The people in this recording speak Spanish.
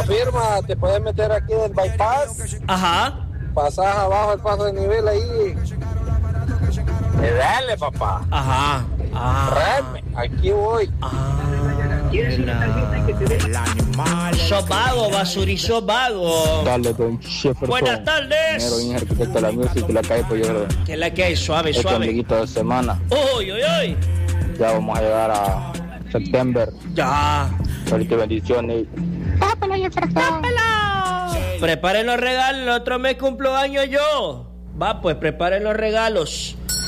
firma, te puedes meter aquí del bypass. Ajá. Pasás abajo el paso de nivel ahí. Y dale, papá. Ajá. Reme, aquí voy. Sos vago, basurizo vago. Dale, don Jefferson. Buenas tardes. Primero, en arquitecto de la music, la calle Pollo Verde. ¿Qué es la que hay? Suave, Este suave. amiguito de semana. Uy, uy, uy. Ya vamos a llegar a septiembre. Ya. Ahorita bendiciones. Preparen los regalos, el otro mes cumplo años yo. Va, pues preparen los regalos.